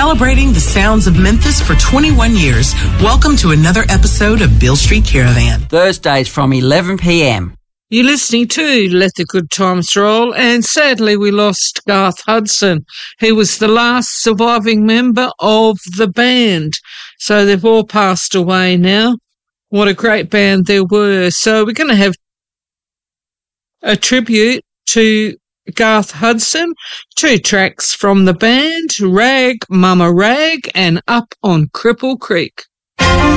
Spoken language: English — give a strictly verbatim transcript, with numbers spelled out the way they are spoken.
Celebrating the sounds of Memphis for twenty-one years. Welcome to another episode of Beale Street Caravan. Thursdays from eleven p.m. You're listening to Let the Good Times Roll, and sadly we lost Garth Hudson. He was the last surviving member of the band, so they've all passed away now. What a great band there were. So we're going to have a tribute to Garth Hudson, two tracks from the band, Rag, Mama Rag, and Up on Cripple Creek.